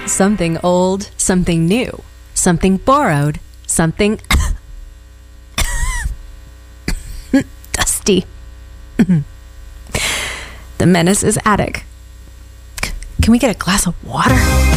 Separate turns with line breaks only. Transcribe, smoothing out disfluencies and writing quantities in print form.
Something old, something new, something borrowed, something dusty. The Menace's attic. Can we get a glass of water?